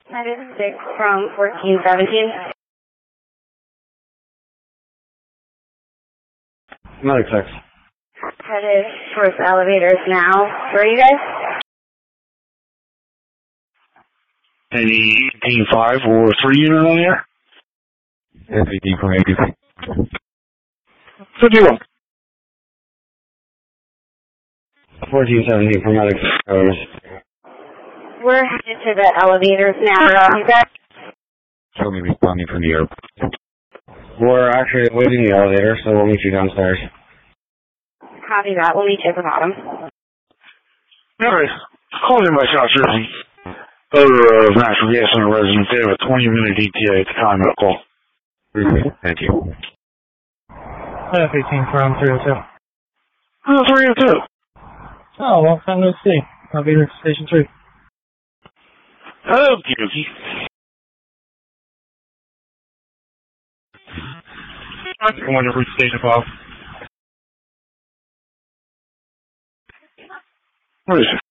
That is 6 from 1417. Medic 6. Headed towards the elevators now. Where are you guys? Any 18-5 or 3 unit on there? It's 18 from 83. 51. 1417 from Medic 6. We're headed to the elevators now. You guys? Show me responding from the airport. We're actually waiting in the elevator, so we'll meet you downstairs. Copy that. We'll meet you at the bottom. Alright. Call in by South Jersey. Odor of natural gas in a residence. They have a 20-minute ETA at the time of the call. Thank you. F-18 from 302. Oh, 302. Oh, long time no see. I'll be here at Station 3. Okie dokie. I'm going to reach Station 12. What is it?